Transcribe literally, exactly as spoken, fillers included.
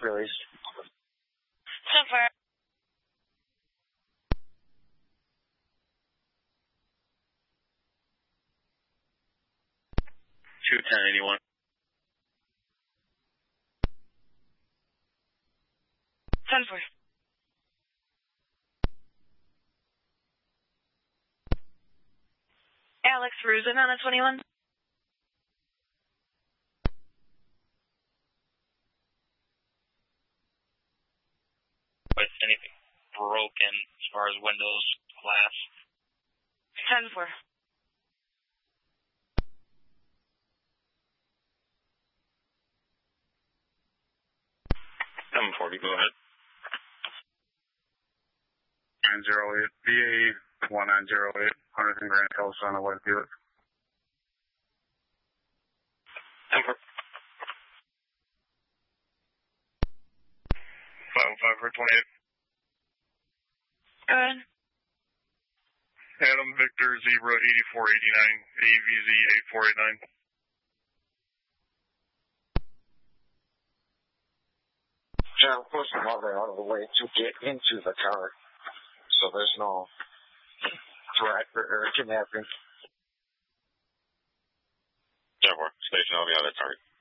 released. So far. two ten eighty-one. ten four. Alex Rusin on a twenty-one. With anything broken as far as windows, glass? ten four. seven forty, go ahead. nine zero eight, V A one nine zero eight, one hundred Grand Hills on the West Buick. ten four. five oh five for twenty-eight. Go ahead. Adam Victor Zebra eighty-four eighty-nine, A V Z eight four eight nine. Yeah, I'm pushing mother out of the way to get into the car. So there's no threat or kidnapping. ten four, station on the other target.